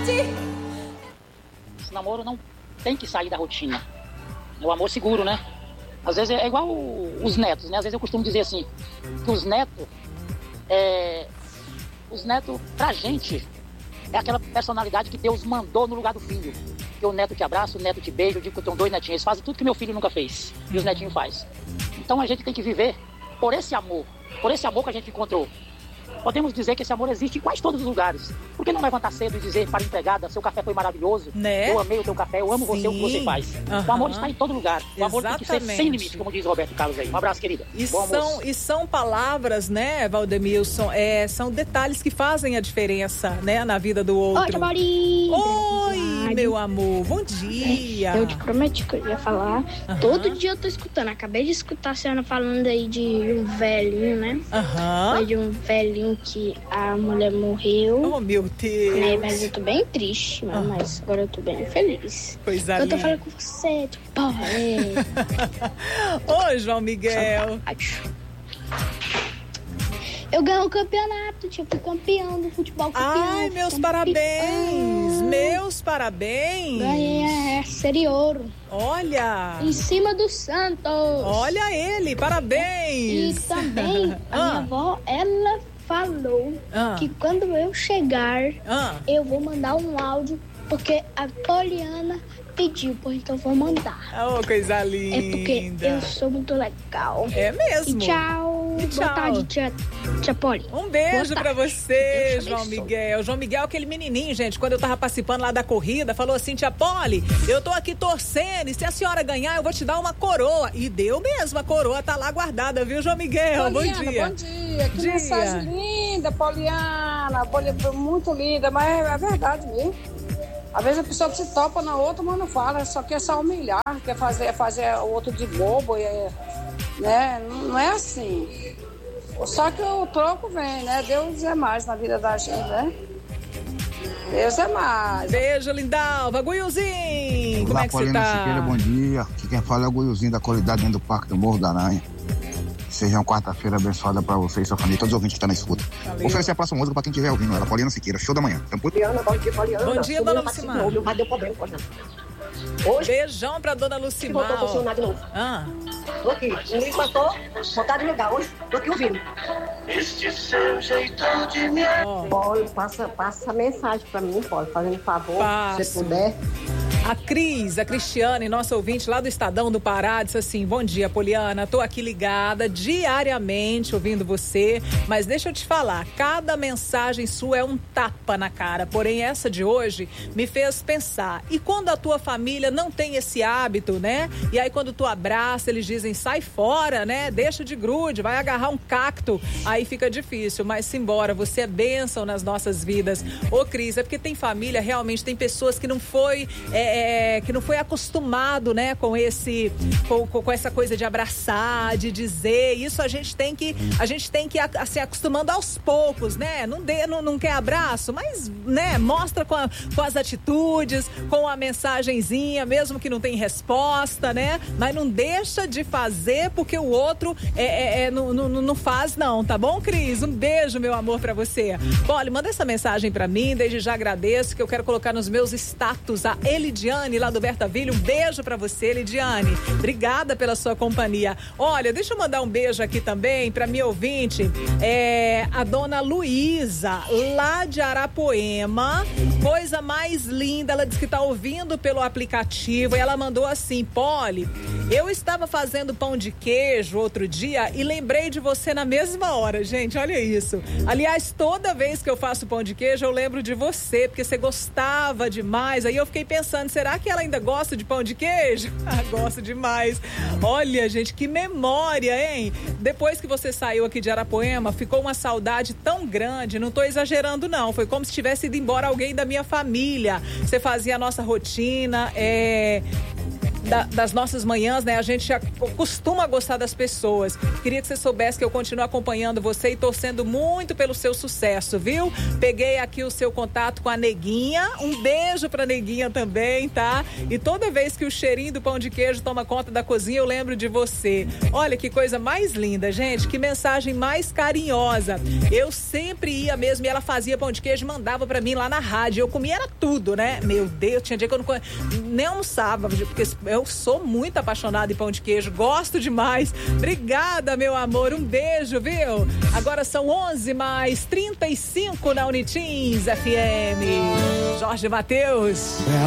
Esse namoro não tem que sair da rotina. É o amor seguro, né? Às vezes é igual os netos, né? Às vezes eu costumo dizer assim, que os netos, pra gente, é aquela personalidade que Deus mandou no lugar do filho. Que o neto te abraça, o neto te beija, eu digo que eu tenho 2 netinhos, eles fazem tudo que meu filho nunca fez, e os netinhos fazem. Então a gente tem que viver por esse amor que a gente encontrou. Podemos dizer que esse amor existe em quase todos os lugares. Por que não levantar cedo e dizer para a empregada, seu café foi maravilhoso, né? Eu amei o teu café, eu amo você, o que você faz. O amor está em todo lugar. O amor tem que ser sem limite, como diz Roberto Carlos aí. Um abraço, querida. E são palavras, né, Valdemilson? São detalhes que fazem a diferença, né, na vida do outro. Oi, Maria. Oi, meu amor. Bom dia. Eu te prometi que eu ia falar. Todo dia eu tô escutando. Acabei de escutar a senhora falando aí de um velhinho, né? Foi de um velhinho que a mulher morreu. Oh, meu Deus. Né? Mas eu tô bem triste, mas agora eu tô bem feliz. Coisa linda. Eu tô falando com você, tipo, Oi, João Miguel. Eu ganhei o campeonato, tipo, campeão do futebol campeão. Ai, meus parabéns. Meus parabéns. Ganhei a série ouro. Olha. Em cima do Santos. Olha ele, parabéns. E também a minha avó, ela falou que quando eu chegar, eu vou mandar um áudio, porque a Poliana pediu, então eu vou mandar. Oh, coisa linda. É porque eu sou muito legal. É mesmo. E tchau. Boa tarde, tia Poli. Um beijo pra você, João Miguel. João Miguel, aquele menininho, gente, quando eu tava participando lá da corrida, falou assim, tia Poli, eu tô aqui torcendo e se a senhora ganhar, eu vou te dar uma coroa. E deu mesmo, a coroa tá lá guardada, viu, João Miguel? Poliana, bom dia. Bom dia. Que mensagem linda, Poliana. Muito linda, mas é verdade mesmo. Às vezes a pessoa se topa na outra, mas não fala, só quer só humilhar, quer fazer o outro de bobo, né? Não é assim. Só que o troco vem, né? Deus é mais na vida da gente, né? Deus é mais. Beijo, Lindalva. Guiuzinho, como é que você tá? Siqueira, bom dia. Aqui quem fala é o Guiuzinho da qualidade dentro do Parque do Morro da Aranha. Seja uma quarta-feira abençoada pra você e sua família, todos os ouvintes que estão na escuta. Vou oferecer a próxima música pra quem estiver ouvindo. Ela, Poliana Siqueira, show da manhã. Poliana, bom dia, Poliana. Bom dia, dona Lucimar. Mas deu problema, Poliana. Hoje, beijão pra dona Lucimar. Voltou a funcionar de novo. Tô aqui. O Luiz passou, botar de lugar. Hoje, tô aqui ouvindo. Este seu jeito de me... Paulo, passa a mensagem pra mim, Paulo, fazendo favor, se você puder. A Cris, a Cristiane, nossa ouvinte lá do Estadão do Pará, disse assim, bom dia, Poliana, tô aqui ligada diariamente ouvindo você, mas deixa eu te falar, cada mensagem sua é um tapa na cara, porém essa de hoje me fez pensar, e quando a tua família não tem esse hábito, né? E aí quando tu abraça, eles dizem, sai fora, né? Deixa de grude, vai agarrar um cacto, aí fica difícil, mas simbora, você é bênção nas nossas vidas. Ô Cris, é porque tem família, realmente tem pessoas que não foi... que não foi acostumado, né, com essa coisa de abraçar, de dizer, isso a gente tem que se acostumando aos poucos, né, não quer abraço, mas, né, mostra com as atitudes, com a mensagenzinha, mesmo que não tem resposta, né, mas não deixa de fazer porque o outro não faz não, tá bom, Cris? Um beijo, meu amor, pra você. Olha, manda essa mensagem pra mim, desde já agradeço, que eu quero colocar nos meus status a Elidiane, lá do Bertaville, um beijo pra você, Elidiane, obrigada pela sua companhia. Olha, deixa eu mandar um beijo aqui também pra minha ouvinte, a dona Luísa, lá de Arapoema, coisa mais linda, ela disse que tá ouvindo pelo aplicativo e ela mandou assim, Poli, eu estava fazendo pão de queijo outro dia e lembrei de você na mesma hora, gente, olha isso. Aliás, toda vez que eu faço pão de queijo eu lembro de você, porque você gostava demais, aí eu fiquei pensando, será que ela ainda gosta de pão de queijo? Gosta demais. Olha, gente, que memória, hein? Depois que você saiu aqui de Arapoema, ficou uma saudade tão grande, não tô exagerando não, foi como se tivesse ido embora alguém da minha família. Você fazia a nossa rotina, das nossas manhãs, né? A gente já costuma gostar das pessoas. Queria que você soubesse que eu continuo acompanhando você e torcendo muito pelo seu sucesso, viu? Peguei aqui o seu contato com a Neguinha. Um beijo pra Neguinha também, tá? E toda vez que o cheirinho do pão de queijo toma conta da cozinha, eu lembro de você. Olha que coisa mais linda, gente. Que mensagem mais carinhosa. Eu sempre ia mesmo e ela fazia pão de queijo e mandava pra mim lá na rádio. Eu comia era tudo, né? Meu Deus, tinha dia que eu não nem almoçava, porque eu sou muito apaixonada em pão de queijo. Gosto demais. Obrigada, meu amor. Um beijo, viu? Agora são 11:35 na Unitins FM. Jorge Mateus.